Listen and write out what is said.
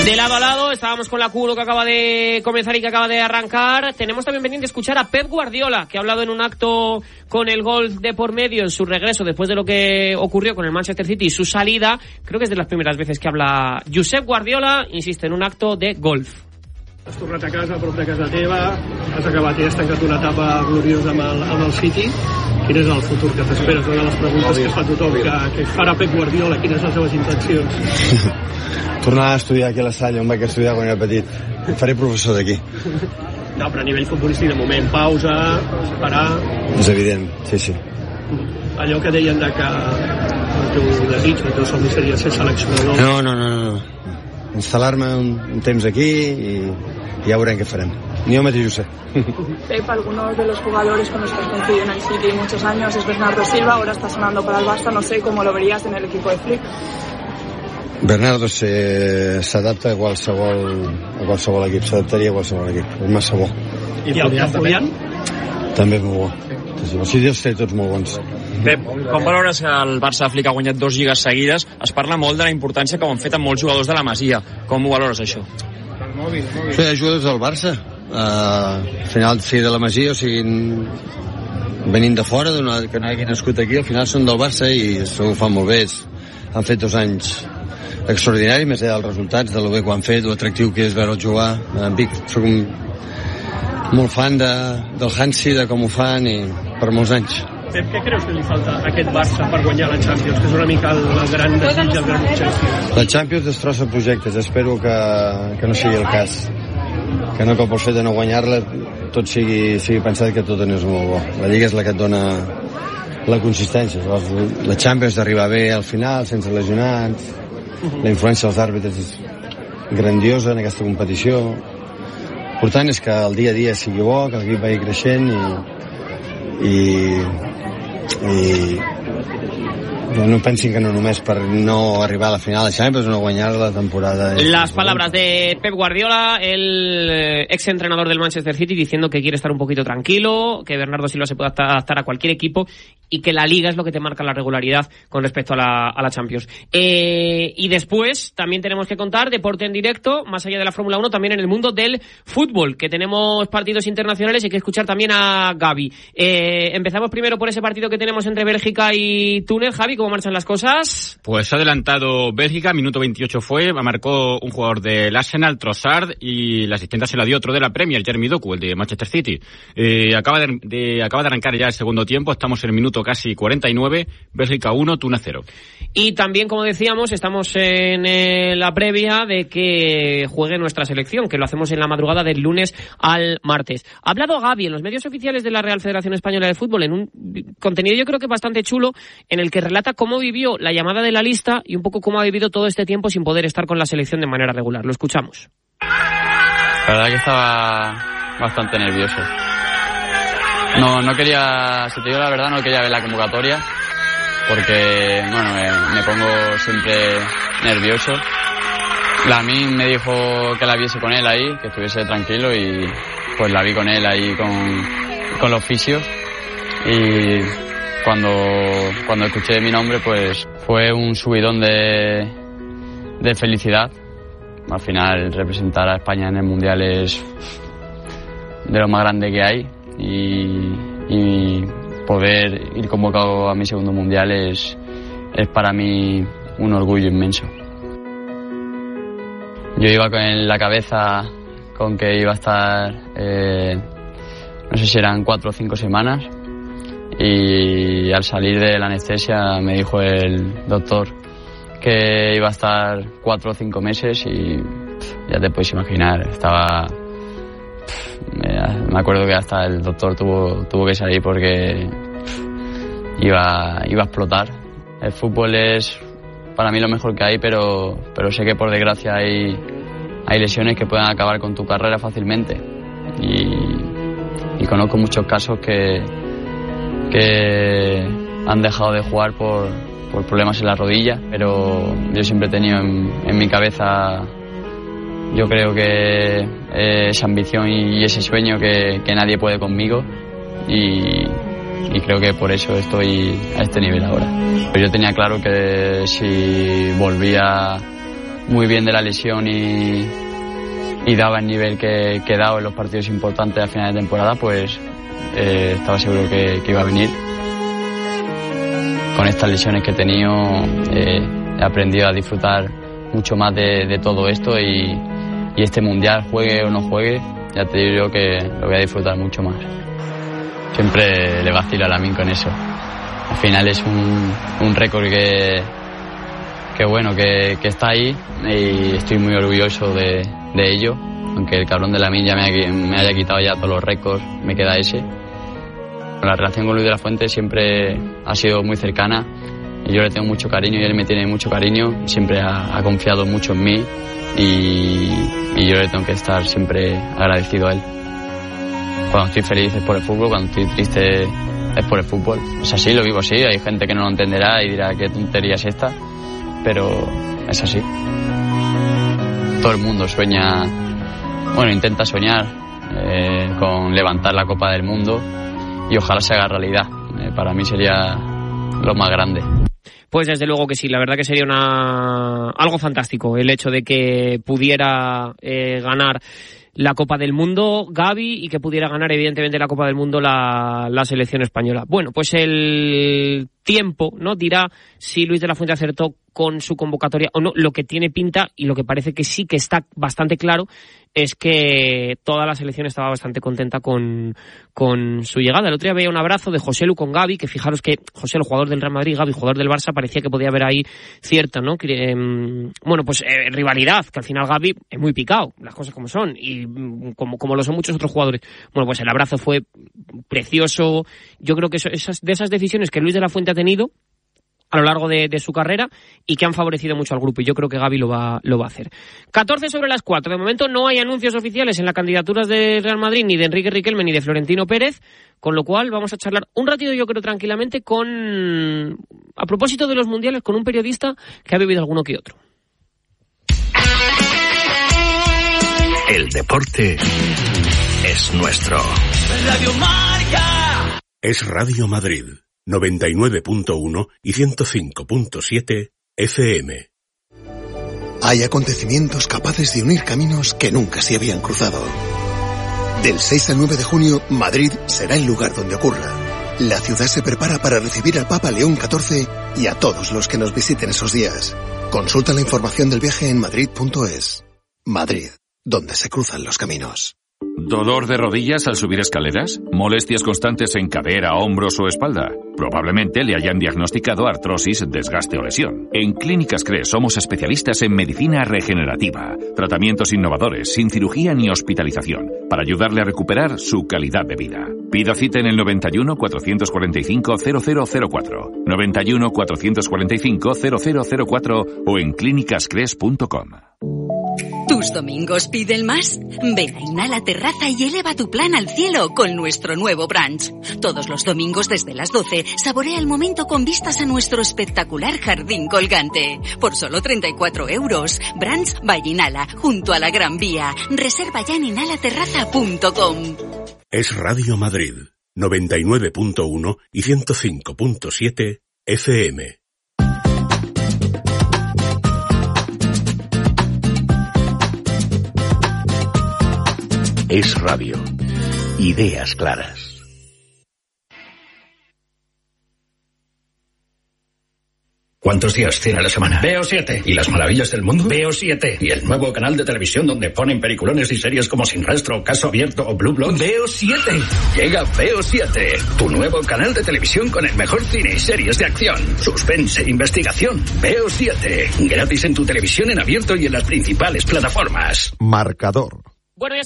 De lado a lado, estábamos con la Q1 que acaba de comenzar y que acaba de arrancar. Tenemos también pendiente escuchar a Pep Guardiola, que ha hablado en un acto con el gol de por medio en su regreso después de lo que ocurrió con el Manchester City y su salida. Creo que es de las primeras veces que habla Josep Guardiola, insiste, en un acto de golf. Has tornat a casa, a prop de casa teva, has acabat i has tancat una etapa gloriosa amb el City. Quin és el futur que t'esperes? Una de les preguntes que fa tothom, que farà Pep Guardiola, quines són les seves intencions? Tornar a estudiar aquí a la Salle, on vaig estudiar quan era petit. Faré professor d'aquí. No, però a nivell futbolístic, de moment, pausa, parar... És evident, sí. Allò que deien de que el teu desig, el teu somni seria ser seleccionador... No. Instal·lar-me un temps aquí i ja veurem què farem. Ni yo mateix ho sé. Pep, algunos de los jugadores con los que has coincidido en el City muchos años es Bernardo Silva, ahora está sonando para el Barça, no sé cómo lo verías en el equipo de Flick. Bernardo s'adapta a qualsevol equip, s'adaptaria a qualsevol equip, és massa bo. I el Julián? També és molt bo. Si Dios té tots molt bons. Pep, com valores que el Barça Flick ha guanyat 2 lligues seguides? Es parla molt de la importància que ho han fet amb molts jugadors de la Masia. Com ho valores, això? Sí, jugadors del Barça. Al final, sigui de la Masia o siguin venint de fora, que no hagin nascut aquí, al final són del Barça i ho fan molt bé. Han fet 2 anys extraordinaris, més enllà dels resultats, de lo bé que ho han fet, l'atractiu que és veure'l jugar. Soc molt fan del Hansi, de com ho fan, i per molts anys. Pep, què creus que li falta a aquest Barça per guanyar la Champions? Que és una mica el gran desig, el gran objectiu. La Champions destrossa projectes, espero que no sigui el cas. Que no cop el fet de no guanyar-la tot sigui pensat que tot és molt bo. La Lliga és la que et dona la consistència. La Champions d'arribar bé al final, sense lesionats, la influència dels àrbitres és grandiosa en aquesta competició. L'important és que el dia a dia sigui bo, que l'equip vagi creixent i no pensin que no només per no arribar a la final de Champions, no guanyar la temporada. Las palabras de Pep Guardiola, el exentrenador del Manchester City, diciendo que quiere estar un poquito tranquilo, que Bernardo Silva se puede adaptar a cualquier equipo y que la Liga es lo que te marca la regularidad con respecto a la Champions. Y después también tenemos que contar deporte en directo, más allá de la Fórmula 1, también en el mundo del fútbol, que tenemos partidos internacionales y hay que escuchar también a Gavi. Empezamos primero por ese partido que tenemos entre Bélgica y Túnez. Javi, ¿cómo marchan las cosas? Pues ha adelantado Bélgica, minuto 28 marcó un jugador del Arsenal, Trossard, y la asistencia se la dio otro de la Premier, Jeremy Doku, el de Manchester City. Acaba de arrancar ya el segundo tiempo, estamos en el minuto casi 49, Bélgica 1, Túnez 0. Y también, como decíamos, estamos en la previa de que juegue nuestra selección, que lo hacemos en la madrugada del lunes al martes. Ha hablado Gavi en los medios oficiales de la Real Federación Española de Fútbol, en un contenido yo creo que bastante chulo, en el que relata cómo vivió la llamada de la lista y un poco cómo ha vivido todo este tiempo sin poder estar con la selección de manera regular. Lo escuchamos. La verdad que estaba bastante nervioso. No quería, si te digo la verdad, no quería ver la convocatoria porque, bueno, me pongo siempre nervioso. Lamin me dijo que la viese con él ahí, que estuviese tranquilo y pues la vi con él ahí con los fisios y cuando escuché mi nombre pues fue un subidón de felicidad. Al final representar a España en el Mundial es de lo más grande que hay y poder ir convocado a mi segundo Mundial es para mí un orgullo inmenso. Yo iba con la cabeza con que iba a estar, no sé si eran 4 o 5 semanas, y al salir de la anestesia me dijo el doctor que iba a estar 4 o 5 meses y ya te puedes imaginar, me acuerdo que hasta el doctor tuvo que salir porque iba a explotar. El fútbol es para mí lo mejor que hay, pero sé que por desgracia hay lesiones que pueden acabar con tu carrera fácilmente y conozco muchos casos que han dejado de jugar por problemas en la rodilla, pero yo siempre he tenido en mi cabeza, yo creo que esa ambición y ese sueño que nadie puede conmigo y creo que por eso estoy a este nivel ahora. Yo tenía claro que si volvía muy bien de la lesión y daba el nivel que he dado en los partidos importantes a final de temporada, pues estaba seguro que iba a venir. Con estas lesiones que he tenido he aprendido a disfrutar mucho más de todo esto y este mundial, juegue o no juegue, ya te digo yo que lo voy a disfrutar mucho más. Siempre le vacilo a Lamine con eso. Al final es un récord que está ahí y estoy muy orgulloso de ello, aunque el cabrón de Lamine ya me haya quitado ya todos los récords, me queda ese. La relación con Luis de la Fuente siempre ha sido muy cercana y yo le tengo mucho cariño y él me tiene mucho cariño, siempre ha confiado mucho en mí y yo le tengo que estar siempre agradecido a él. Cuando estoy feliz es por el fútbol, cuando estoy triste es por el fútbol. Es así, lo vivo así, hay gente que no lo entenderá y dirá qué tontería es esta, pero es así. Todo el mundo sueña, intenta soñar con levantar la Copa del Mundo y ojalá se haga realidad. Para mí sería lo más grande. Pues desde luego que sí, la verdad que sería algo fantástico el hecho de que pudiera ganar la Copa del Mundo Gavi y que pudiera ganar evidentemente la Copa del Mundo la selección española. Bueno, pues el tiempo dirá si Luis de la Fuente acertó con su convocatoria o no. Lo que tiene pinta y lo que parece que sí que está bastante claro es que toda la selección estaba bastante contenta con su llegada. El otro día veía un abrazo de Joselu con Gavi, que fijaros que Joselu, jugador del Real Madrid, Gavi, jugador del Barça, parecía que podía haber ahí cierta, rivalidad, que al final Gavi es muy picado, las cosas como son, y como lo son muchos otros jugadores. Bueno, pues el abrazo fue precioso. Yo creo que de esas decisiones que Luis de la Fuente ha tenido a lo largo de su carrera y que han favorecido mucho al grupo, y yo creo que Gavi lo va a hacer. 4:14. De momento no hay anuncios oficiales en las candidaturas de Real Madrid, ni de Enrique Riquelme ni de Florentino Pérez, con lo cual vamos a charlar un ratito, yo creo, tranquilamente a propósito de los mundiales, con un periodista que ha vivido alguno que otro. El deporte es nuestro. Radio Marca. Es Radio Madrid. 99.1 y 105.7 FM. Hay acontecimientos capaces de unir caminos que nunca se habían cruzado. Del 6 al 9 de junio, Madrid será el lugar donde ocurra. La ciudad se prepara para recibir al Papa León XIV y a todos los que nos visiten esos días. Consulta la información del viaje en madrid.es. Madrid, donde se cruzan los caminos. ¿Dolor de rodillas al subir escaleras? ¿Molestias constantes en cadera, hombros o espalda? Probablemente le hayan diagnosticado artrosis, desgaste o lesión. En Clínicas CRES somos especialistas en medicina regenerativa, tratamientos innovadores, sin cirugía ni hospitalización, para ayudarle a recuperar su calidad de vida. Pida cita en el 91 445 0004, 91 445 0004 o en clínicascres.com. ¿Tus domingos piden más? Ven a Inhala Terraza y eleva tu plan al cielo con nuestro nuevo brunch. Todos los domingos desde las 12, saborea el momento con vistas a nuestro espectacular jardín colgante. Por solo 34 €. Brunch by Inhala, junto a la Gran Vía. Reserva ya en inhalaterraza.com. Es Radio Madrid, 99.1 y 105.7 FM. Es radio. Ideas claras. ¿Cuántos días tiene la semana? Veo 7. ¿Y las maravillas del mundo? Veo 7. ¿Y el nuevo canal de televisión donde ponen peliculones y series como Sin Rastro, Caso Abierto o Blue Bloods? Veo 7. Llega Veo 7, tu nuevo canal de televisión con el mejor cine y series de acción, suspense, investigación. Veo 7. Gratis en tu televisión en abierto y en las principales plataformas. Marcador. Bueno, ya